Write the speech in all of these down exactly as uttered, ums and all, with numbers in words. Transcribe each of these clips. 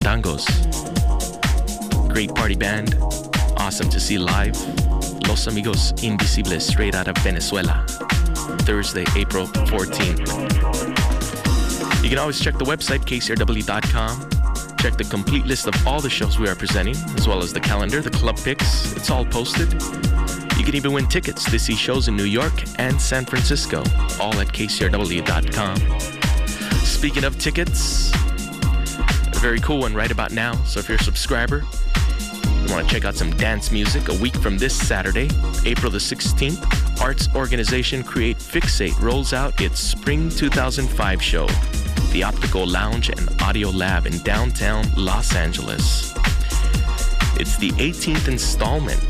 Fandangos. Great party band. Awesome to see live. Los Amigos Invisibles, straight out of Venezuela. Thursday, April fourteenth. You can always check the website, K C R W dot com. Check the complete list of all the shows we are presenting, as well as the calendar, the club picks. It's all posted. You can even win tickets to see shows in New York and San Francisco, all at K C R W dot com. Speaking of tickets, a very cool one right about now. So if you're a subscriber, you want to check out some dance music, a week from this Saturday, April the sixteenth, arts organization Create Fixate rolls out its Spring two thousand five show, the Optical Lounge and Audio Lab in downtown Los Angeles. It's the eighteenth installment.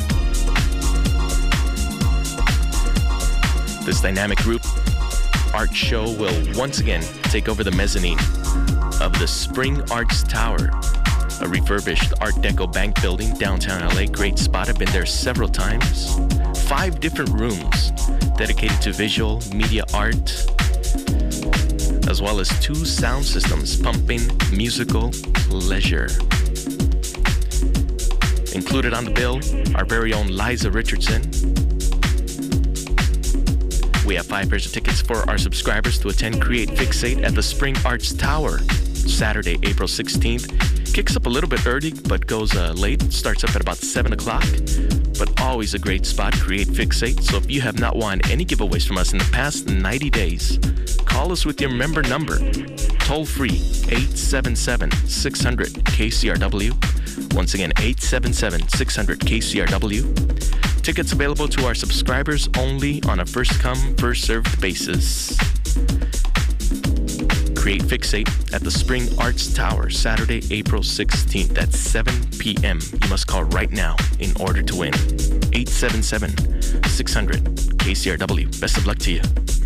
This dynamic group art show will once again take over the mezzanine of the Spring Arts Tower, a refurbished Art Deco bank building downtown L A. Great spot. I've been there several times. Five different rooms dedicated to visual media art, as well as two sound systems pumping musical pleasure. Included on the bill, our very own Liza Richardson. We have five pairs of tickets for our subscribers to attend Create Fixate at the Spring Arts Tower, Saturday, April sixteenth. Kicks up a little bit early, but goes uh, late. Starts up at about seven o'clock. But always a great spot, Create Fixate. So if you have not won any giveaways from us in the past ninety days, call us with your member number. Toll free, eight seven seven, six hundred, K C R W. Once again, eight seven seven, six hundred, K C R W. Tickets available to our subscribers only on a first-come, first-served basis. Create Fixate at the Spring Arts Tower, Saturday, April sixteenth at seven p.m. You must call right now in order to win. eight seven seven, six hundred, K C R W. Best of luck to you.